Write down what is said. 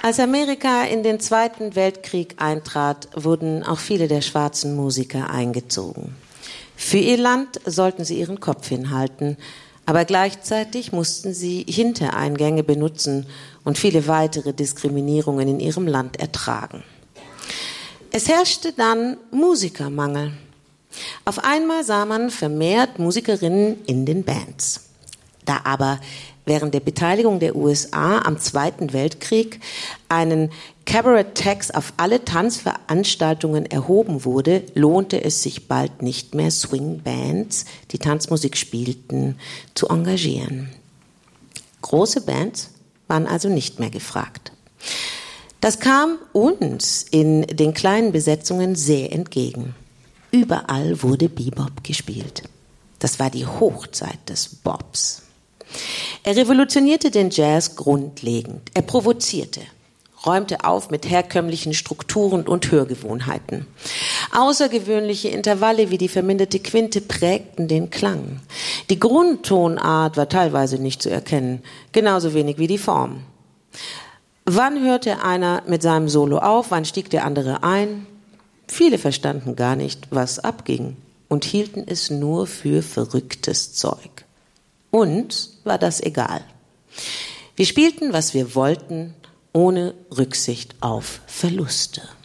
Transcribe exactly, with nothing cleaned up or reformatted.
Als Amerika in den Zweiten Weltkrieg eintrat, wurden auch viele der schwarzen Musiker eingezogen. Für ihr Land sollten sie ihren Kopf hinhalten, aber gleichzeitig mussten sie Hintereingänge benutzen und viele weitere Diskriminierungen in ihrem Land ertragen. Es herrschte dann Musikermangel. Auf einmal sah man vermehrt Musikerinnen in den Bands. Da aber während der Beteiligung der U S A am Zweiten Weltkrieg einen Cabaret-Tax auf alle Tanzveranstaltungen erhoben wurde, lohnte es sich bald nicht mehr, Swing-Bands, die Tanzmusik spielten, zu engagieren. Große Bands waren also nicht mehr gefragt. Das kam uns in den kleinen Besetzungen sehr entgegen. Überall wurde Bebop gespielt. Das war die Hochzeit des Bobs. Er revolutionierte den Jazz grundlegend. Er provozierte, räumte auf mit herkömmlichen Strukturen und Hörgewohnheiten. Außergewöhnliche Intervalle wie die verminderte Quinte prägten den Klang. Die Grundtonart war teilweise nicht zu erkennen, genauso wenig wie die Form. Wann hörte einer mit seinem Solo auf, wann stieg der andere ein? Viele verstanden gar nicht, was abging und hielten es nur für verrücktes Zeug. Uns war das egal. Wir spielten, was wir wollten, ohne Rücksicht auf Verluste.